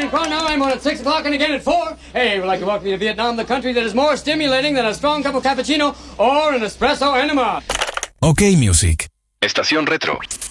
Bangkok 9, one at 6 o'clock and again at 4. Hey, we'd like to welcome you to Vietnam, the country that is more stimulating than a strong cup of cappuccino or an espresso enema. OK Music. Estación Retro.